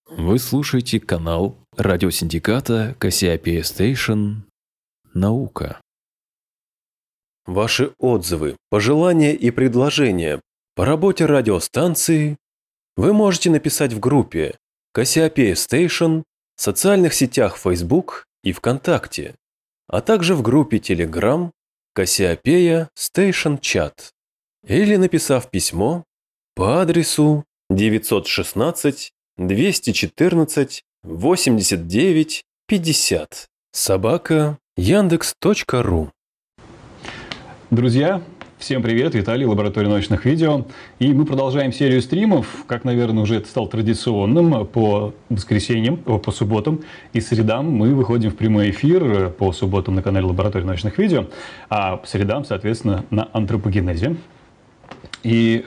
Вы слушаете канал радиосиндиката Кассиопея Station «Наука». Ваши отзывы, пожелания и предложения по работе радиостанции вы можете написать в группе Кассиопея Station в социальных сетях Facebook и ВКонтакте, а также в группе Telegram Кассиопея Station Chat или написав письмо по адресу 916 214 89 50 @yandex.ru. Друзья, всем привет, Виталий, лаборатория научных видео. И мы продолжаем серию стримов, как, наверное, уже это стало традиционным, по воскресеньям, по субботам и средам мы выходим в прямой эфир по субботам на канале лаборатория научных видео, а по средам, соответственно, на антропогенезе. И,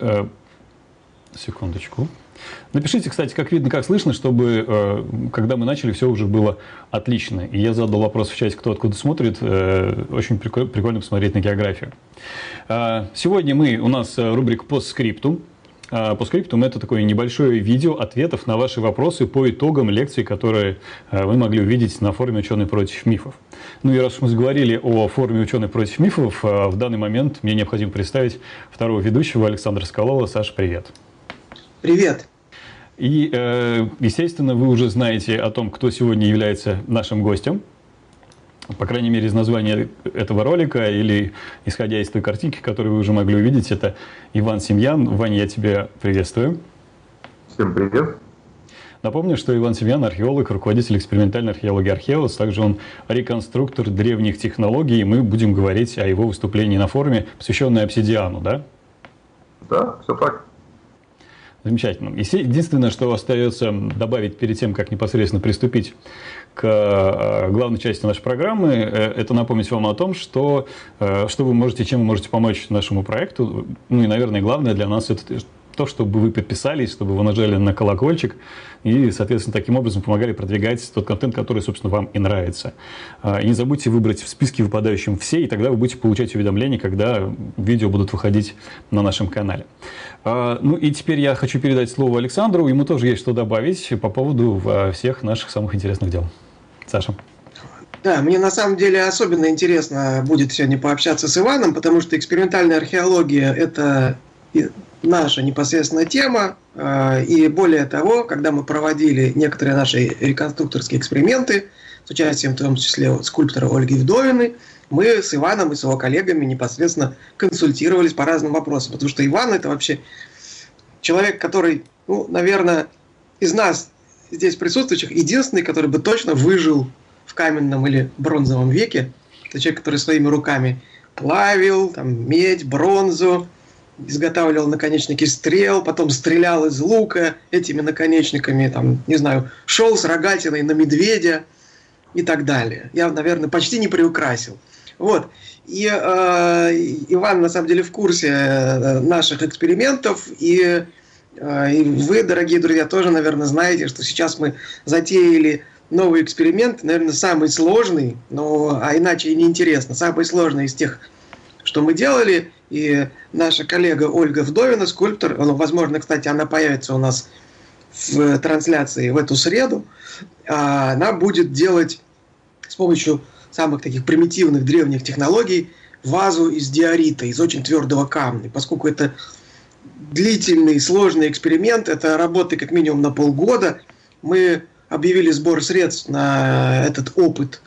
секундочку. Напишите, кстати, как видно, как слышно, чтобы, когда мы начали, все уже было отлично. И я задал вопрос в чате, кто откуда смотрит. Очень прикольно посмотреть на географию. Сегодня у нас рубрика «Постскриптум». Постскриптум – это такое небольшое видео ответов на ваши вопросы по итогам лекций, которые вы могли увидеть на форуме «Ученые против мифов». Ну и раз уж мы заговорили о форуме «Ученые против мифов», в данный момент мне необходимо представить второго ведущего Александра Соколова. Саша, привет. Привет. И, естественно, вы уже знаете о том, кто сегодня является нашим гостем. По крайней мере, из названия этого ролика или исходя из той картинки, которую вы уже могли увидеть, это Иван Семьян. Ваня, я тебя приветствую. Всем привет. Напомню, что Иван Семьян – археолог, руководитель экспериментальной археологии «Археос». Также он реконструктор древних технологий. И мы будем говорить о его выступлении на форуме, посвященном обсидиану, да? Да, все так. Замечательно. Единственное, что остается добавить перед тем, как непосредственно приступить к главной части нашей программы, это напомнить вам о том, что вы можете, чем вы можете помочь нашему проекту. Ну и, наверное, главное для нас это то, чтобы вы подписались, чтобы вы нажали на колокольчик и, соответственно, таким образом помогали продвигать тот контент, который, собственно, вам и нравится. И не забудьте выбрать в списке выпадающим все, и тогда вы будете получать уведомления, когда видео будут выходить на нашем канале. Ну и теперь я хочу передать слово Александру. Ему тоже есть что добавить по поводу всех наших самых интересных дел. Саша. Да, мне на самом деле особенно интересно будет сегодня пообщаться с Иваном, потому что экспериментальная археология – это наша непосредственная тема. И более того, когда мы проводили некоторые наши реконструкторские эксперименты с участием, в том числе скульптора Ольги Вдовиной, мы с Иваном и с его коллегами непосредственно консультировались по разным вопросам. Потому что Иван – это вообще человек, который, наверное, из нас здесь присутствующих единственный, который бы точно выжил в каменном или бронзовом веке. Это человек, который своими руками плавил медь, бронзу, изготавливал наконечники стрел, потом стрелял из лука этими наконечниками, шел с рогатиной на медведя и так далее. Я, наверное, почти не приукрасил. Вот. И Иван, на самом деле, в курсе наших экспериментов, и вы, дорогие друзья, тоже, наверное, знаете, что сейчас мы затеяли новый эксперимент, наверное, самый сложный, а иначе и неинтересно, самый сложный из тех, что мы делали. И наша коллега Ольга Вдовина, скульптор, возможно, кстати, она появится у нас в трансляции в эту среду, она будет делать с помощью самых таких примитивных древних технологий вазу из диорита, из очень твердого камня. Поскольку это длительный, сложный эксперимент, это работы как минимум на полгода, мы объявили сбор средств на этот опыт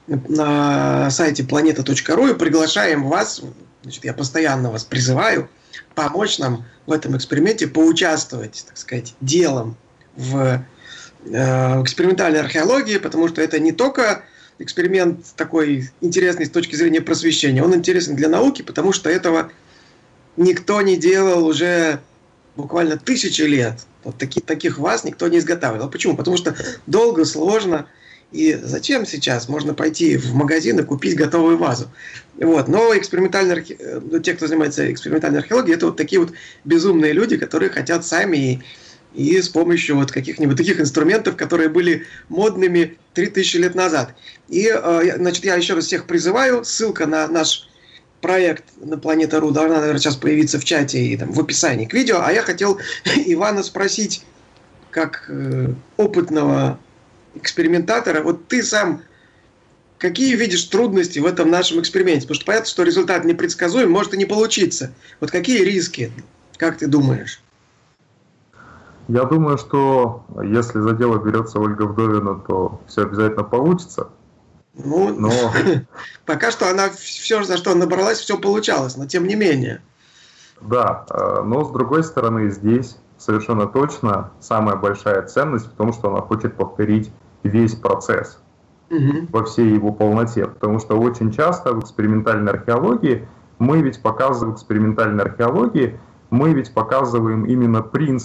на сайте planeta.ru и приглашаем вас, я постоянно вас призываю помочь нам в этом эксперименте, поучаствовать, так сказать, делом в экспериментальной археологии, потому что это не только эксперимент такой интересный с точки зрения просвещения, он интересен для науки, потому что этого никто не делал уже буквально тысячи лет. Таких ваз никто не изготавливал. Почему? Потому что долго, сложно. И зачем сейчас? Можно пойти в магазин и купить готовую вазу. Вот. Но те, кто занимается экспериментальной археологией, это такие безумные люди, которые хотят сами и с помощью каких-нибудь таких инструментов, которые были модными 3000 лет назад. И, я еще раз всех призываю. Ссылка на наш проект на Planeta.ru должна, наверное, сейчас появиться в чате и в описании к видео. А я хотел Ивана спросить, как опытного экспериментатора, вот ты сам какие видишь трудности в этом нашем эксперименте? Потому что понятно, что результат непредсказуем, может и не получиться. Вот какие риски, как ты думаешь? Я думаю, что если за дело берется Ольга Вдовина, то все обязательно получится. Ну, Но пока что она все, за что набралась, все получалось, но тем не менее. да, но с другой стороны, здесь совершенно точно самая большая ценность в том, что она хочет повторить весь процесс Мгм. во всей его полноте. Потому что очень часто в экспериментальной археологии мы ведь показываем именно принцип